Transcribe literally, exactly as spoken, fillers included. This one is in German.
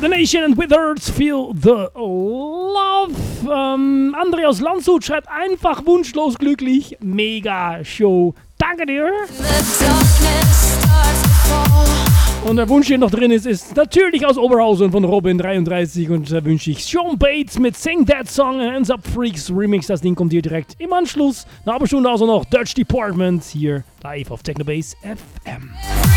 The Nation and Wizards Feel the Love. Ähm, André aus Landshut schreibt einfach wunschlos glücklich. Mega Show. Danke dir. Und der Wunsch, der noch drin ist, ist natürlich aus Oberhausen von Robin dreiunddreißig. Und da wünsche ich Sean Bates mit Sing That Song, Hands Up Freaks Remix. Das Ding kommt hier direkt im Anschluss. Eine halbe Stunde also noch Dutch Department hier live auf Technobase F M.